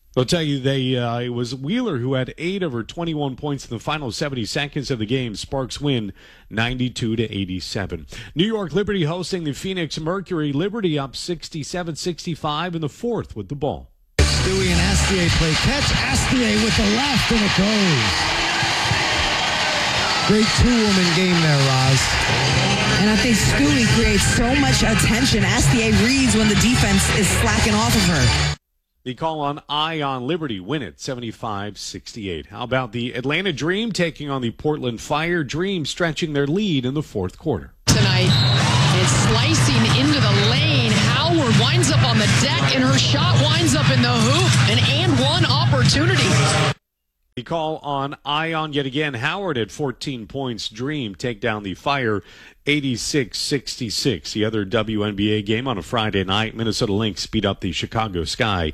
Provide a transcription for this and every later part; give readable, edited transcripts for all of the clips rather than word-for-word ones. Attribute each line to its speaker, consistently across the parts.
Speaker 1: I'll tell you, it was Wheeler who had 8 over 21 points in the final 70 seconds of the game. Sparks win 92-87. New York Liberty hosting the Phoenix Mercury. Liberty up 67-65 in the fourth with the ball.
Speaker 2: Stewie and Astier play catch. Astier with the left, and it goes. Great two-woman game there, Roz.
Speaker 3: And I think Stewie creates so much attention. Astier reads when the defense is slacking off of her.
Speaker 1: The call on Ion Liberty win it 75-68. How about the Atlanta Dream taking on the Portland Fire? Dream stretching their lead in the fourth quarter.
Speaker 4: Tonight is slicing into the lane. Howard winds up on the deck, and her shot winds up in the hoop. An and one opportunity.
Speaker 1: The call on Ion yet again. Howard at 14 points. Dream take down the Fire 86-66. The other WNBA game on a Friday night. Minnesota Lynx beat up the Chicago Sky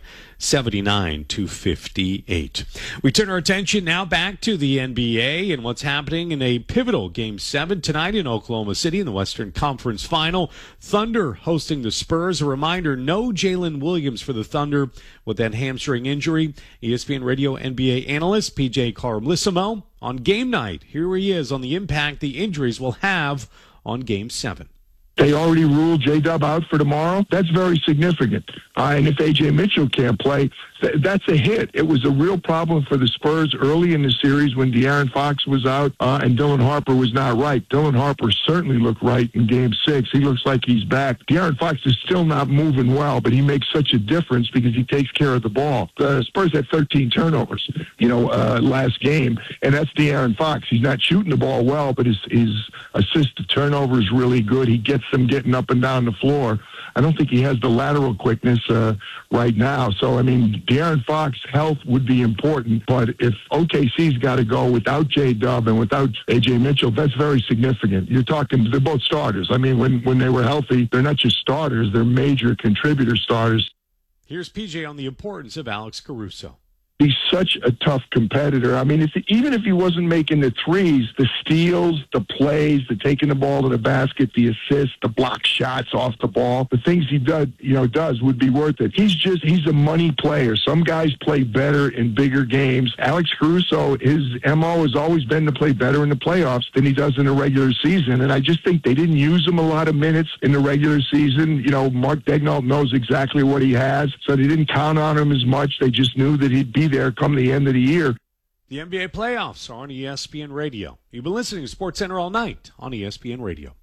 Speaker 1: 79-58. We turn our attention now back to the NBA and what's happening in a pivotal Game 7 tonight in Oklahoma City in the Western Conference Final. Thunder hosting the Spurs. A reminder, no Jalen Williams for the Thunder with that hamstring injury. ESPN Radio NBA analyst PJ Carlissimo on game night. Here he is on the impact the injuries will have on Game 7.
Speaker 5: They already ruled J-Dub out for tomorrow. That's very significant. And if A.J. Mitchell can't play, that's a hit. It was a real problem for the Spurs early in the series when De'Aaron Fox was out and Dylan Harper was not right. Dylan Harper certainly looked right in Game 6. He looks like he's back. De'Aaron Fox is still not moving well, but he makes such a difference because he takes care of the ball. The Spurs had 13 turnovers, last game, and that's De'Aaron Fox. He's not shooting the ball well, but his assist to turnover is really good. He gets them getting up and down the floor. I don't think he has the lateral quickness right now. So, De'Aaron Fox health would be important, but if OKC's got to go without J-Dub and without A.J. Mitchell, that's very significant. You're talking, they're both starters. When they were healthy, they're not just starters, they're major contributor starters.
Speaker 1: Here's PJ on the importance of Alex Caruso.
Speaker 5: He's such a tough competitor. Even if he wasn't making the threes, the steals, the plays, the taking the ball to the basket, the assists, the block shots off the ball, the things he does would be worth it. He's a money player. Some guys play better in bigger games. Alex Caruso, his MO has always been to play better in the playoffs than he does in the regular season. And I just think they didn't use him a lot of minutes in the regular season. Mark Daigneault knows exactly what he has, so they didn't count on him as much. They just knew that he'd be there come the end of the year.
Speaker 1: The NBA playoffs are on ESPN Radio. You've been listening to SportsCenter all night on ESPN Radio.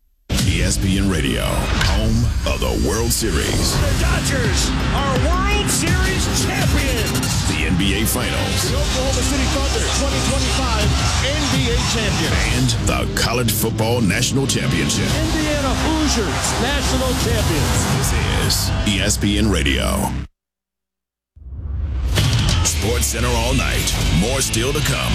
Speaker 6: ESPN Radio, home of the World Series.
Speaker 7: The Dodgers are World Series champions.
Speaker 6: The NBA Finals.
Speaker 7: The Oklahoma City Thunder 2025 NBA champion.
Speaker 6: And the College Football National Championship.
Speaker 7: Indiana Hoosiers national champions.
Speaker 6: This is ESPN Radio. SportsCenter all night. More still to come.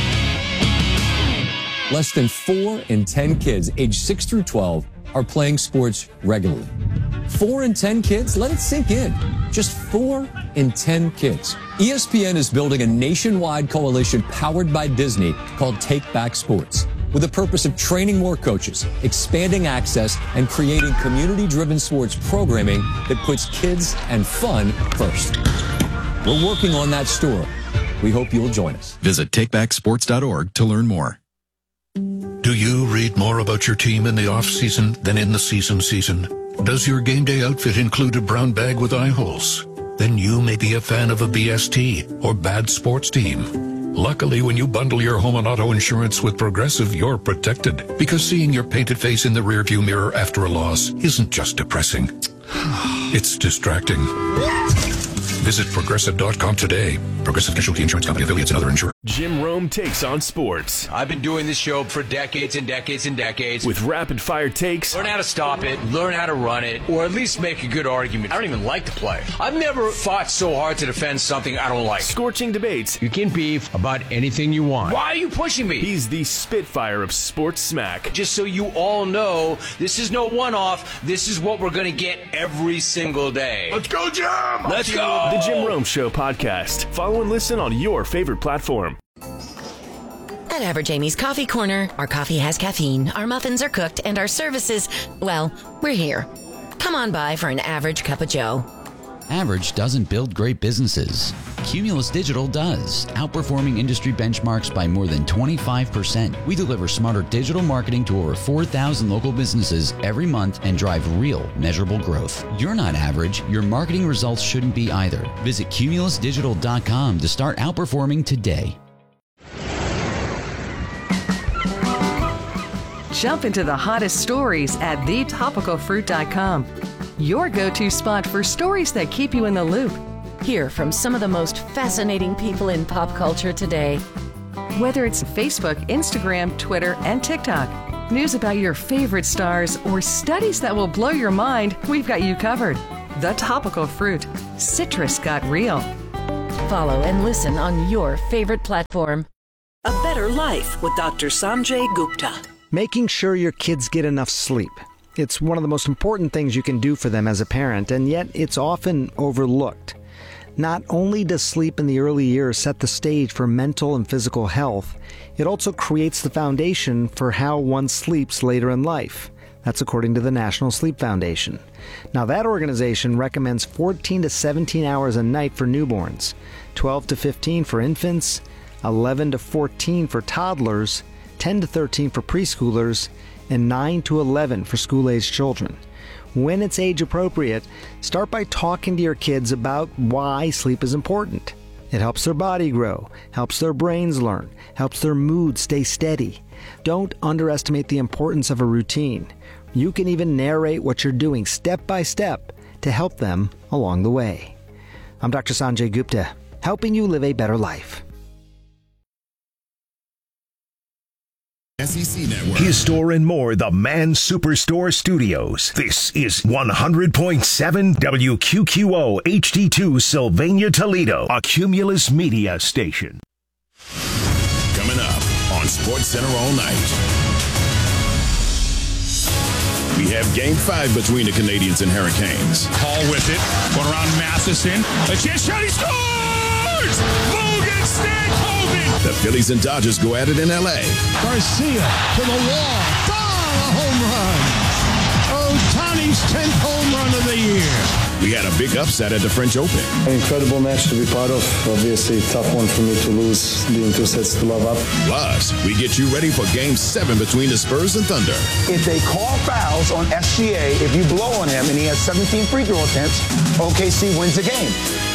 Speaker 8: Less than 4 in 10 kids aged 6 through 12 are playing sports regularly. 4 in 10 kids? Let it sink in. Just 4 in 10 kids. ESPN is building a nationwide coalition powered by Disney called Take Back Sports, with the purpose of training more coaches, expanding access, and creating community-driven sports programming that puts kids and fun first. We're working on that story. We hope you'll join us.
Speaker 9: Visit takebacksports.org to learn more.
Speaker 10: Do you read more about your team in the off-season than in the season? Does your game day outfit include a brown bag with eye holes? Then you may be a fan of a BST or bad sports team. Luckily, when you bundle your home and auto insurance with Progressive, you're protected. Because seeing your painted face in the rearview mirror after a loss isn't just depressing. It's distracting. Visit Progressive.com today. Progressive Casualty Insurance Company, affiliates, and other insurers.
Speaker 11: Jim Rome takes on sports.
Speaker 12: I've been doing this show for decades and decades and decades.
Speaker 11: With rapid-fire takes.
Speaker 12: Learn how to stop it, learn how to run it, or at least make a good argument. I don't even like to play. I've never fought so hard to defend something I don't like.
Speaker 11: Scorching debates.
Speaker 12: You can beef about anything you want. Why are you pushing me?
Speaker 11: He's the Spitfire of sports smack.
Speaker 12: Just so you all know, this is no one-off. This is what we're going to get every single day.
Speaker 7: Let's go, Jim!
Speaker 12: Let's go!
Speaker 11: The Jim Rome Show podcast. Follow and listen on your favorite platform.
Speaker 13: At Average Amy's Coffee Corner, our coffee has caffeine, our muffins are cooked, and our services, well, we're here. Come on by for an average cup of joe.
Speaker 14: Average doesn't build great businesses. Cumulus Digital does, outperforming industry benchmarks by more than 25%. We deliver smarter digital marketing to over 4,000 local businesses every month and drive real, measurable growth. You're not average. Your marketing results shouldn't be either. Visit cumulusdigital.com to start outperforming today.
Speaker 15: Jump into the hottest stories at thetopicalfruit.com. Your go-to spot for stories that keep you in the loop.
Speaker 13: Hear from some of the most fascinating people in pop culture today.
Speaker 15: Whether it's Facebook, Instagram, Twitter, and TikTok, news about your favorite stars, or studies that will blow your mind, we've got you covered. The Topical Fruit. Citrus got real.
Speaker 13: Follow and listen on your favorite platform.
Speaker 16: A Better Life with Dr. Sanjay Gupta.
Speaker 2: Making sure your kids get enough sleep. It's one of the most important things you can do for them as a parent, and yet it's often overlooked. Not only does sleep in the early years set the stage for mental and physical health, it also creates the foundation for how one sleeps later in life. That's according to the National Sleep Foundation. Now, that organization recommends 14 to 17 hours a night for newborns, 12 to 15 for infants, 11 to 14 for toddlers, 10 to 13 for preschoolers, and 9 to 11 for school-aged children. When it's age appropriate, start by talking to your kids about why sleep is important. It helps their body grow, helps their brains learn, helps their mood stay steady. Don't underestimate the importance of a routine. You can even narrate what you're doing step by step to help them along the way. I'm Dr. Sanjay Gupta, helping you live a better life.
Speaker 6: SEC Network.
Speaker 17: His Store and More, the Man Superstore Studios. This is 100.7 WQQO HD2 Sylvania, Toledo, a Cumulus Media station.
Speaker 6: Coming up on SportsCenter all night. We have Game 5 between the Canadians and Hurricanes.
Speaker 18: Hall with it. Going around Matheson. A chance shot. He scores! Logan Stankoven!
Speaker 6: The Phillies and Dodgers go at it in L.A.
Speaker 2: Garcia to the wall. A home run. Ohtani's 10th home run of the year.
Speaker 6: We had a big upset at the French Open.
Speaker 19: An incredible match to be part of. Obviously, tough one for me to lose, being 2 sets to love up.
Speaker 6: Plus, we get you ready for Game 7 between the Spurs and Thunder.
Speaker 20: If they call fouls on SGA, if you blow on him and he has 17 free throw attempts, OKC wins the game.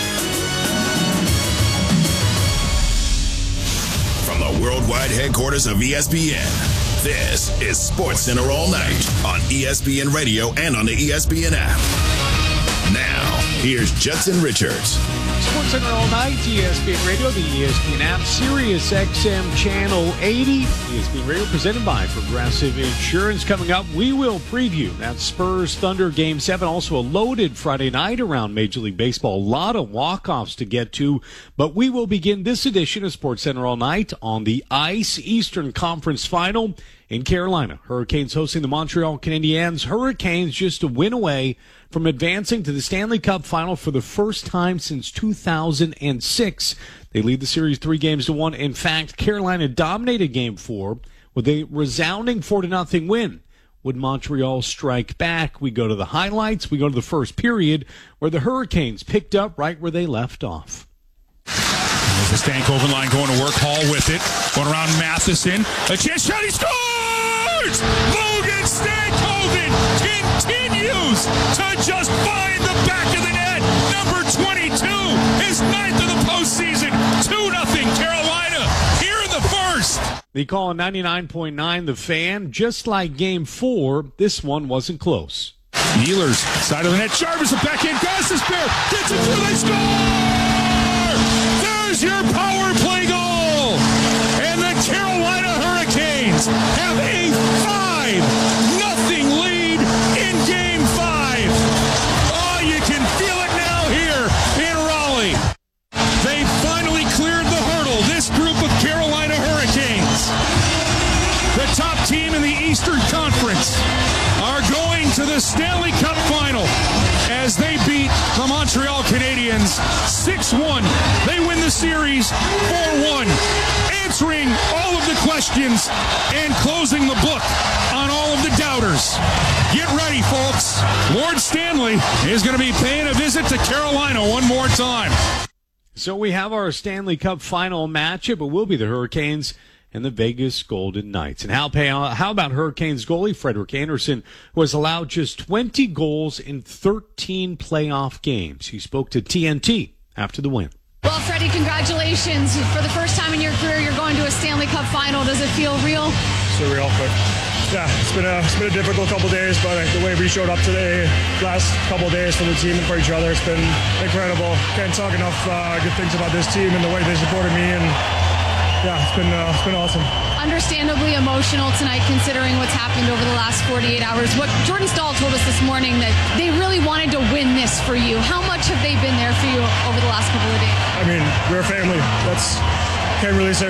Speaker 6: From the worldwide headquarters of ESPN, this is SportsCenter all night on ESPN Radio and on the ESPN app. Now, here's Judson Richards.
Speaker 1: SportsCenter all night, ESPN Radio, the ESPN app, Sirius XM Channel 80. ESPN Radio presented by Progressive Insurance. Coming up, we will preview that Spurs Thunder Game 7. Also a loaded Friday night around Major League Baseball. A lot of walk-offs to get to, but we will begin this edition of SportsCenter all night on the ice Eastern Conference Final in Carolina. Hurricanes hosting the Montreal Canadiens. Hurricanes just a win away from advancing to the Stanley Cup Final for the first time since 2006. They lead the series 3-1. In fact, Carolina dominated Game 4 with a resounding 4-0 win. Would Montreal strike back? We go to the highlights. We go to the first period where the Hurricanes picked up right where they left off.
Speaker 18: There's the Stankoven line going to work. Hall with it. Going around Matheson. A chance shot. He scores! Logan Stankoven continues to just find the back of the net. Number 22, his 9th of the postseason. 2-0 Carolina here in the first.
Speaker 1: They call on 99.9 The Fan. Just like Game 4, this one wasn't close.
Speaker 18: Nealers, side of the net. Jarvis, a backhand. Gostisbehere gets it through. They score! There's your power play goal. And the Carolina Hurricanes have a 5-0 lead in Game 5. Oh, you can feel it now here in Raleigh. They finally cleared the hurdle. This group of Carolina Hurricanes, the top team in the Eastern Conference, are going to the Stanley Cup Final as they beat the Montreal Canadiens. Canadiens 6-1. They win the series 4-1, answering all of the questions and closing the book on all of the doubters. Get ready, folks. Lord Stanley is going to be paying a visit to Carolina one more time.
Speaker 1: So we have our Stanley Cup final matchup. It will be the Hurricanes and the Vegas Golden Knights. And how about Hurricanes goalie Frederik Andersen, who has allowed just 20 goals in 13 playoff games? He spoke to TNT after the win.
Speaker 21: Well, Freddie, congratulations. For the first time in your career, you're going to a Stanley Cup final. Does it feel real?
Speaker 22: Surreal, but yeah, it's been a difficult couple days, but the way we showed up today, last couple days for the team and for each other, it's been incredible. Can't talk enough good things about this team and the way they supported me, and yeah, it's been awesome.
Speaker 21: Understandably emotional tonight, considering what's happened over the last 48 hours. What Jordan Staal told us this morning, that they really wanted to win this for you. How much have they been there for you over the last couple of days?
Speaker 22: I mean, we're a family. Can't really say